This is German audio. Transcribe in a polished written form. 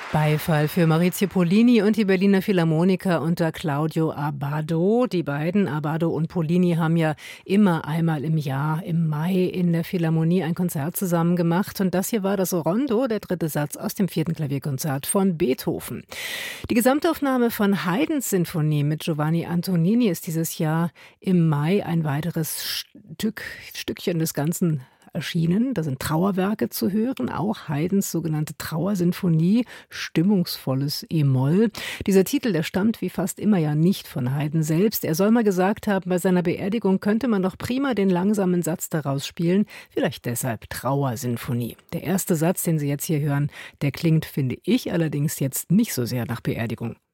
Beifall für Maurizio Pollini und die Berliner Philharmoniker unter Claudio Abbado. Die beiden, Abbado und Pollini, haben ja immer einmal im Jahr, im Mai, in der Philharmonie ein Konzert zusammen gemacht. Und das hier war das Rondo, der dritte Satz aus dem 4. Klavierkonzert von Beethoven. Die Gesamtaufnahme von Haydns Sinfonie mit Giovanni Antonini ist dieses Jahr im Mai ein weiteres Stückchen des Ganzen erschienen. Da sind Trauerwerke zu hören, auch Haydns sogenannte Trauersinfonie, stimmungsvolles E-Moll. Dieser Titel, der stammt wie fast immer ja nicht von Haydn selbst. Er soll mal gesagt haben, bei seiner Beerdigung könnte man doch prima den langsamen Satz daraus spielen, vielleicht deshalb Trauersinfonie. Der erste Satz, den Sie jetzt hier hören, der klingt, finde ich allerdings jetzt nicht so sehr nach Beerdigung.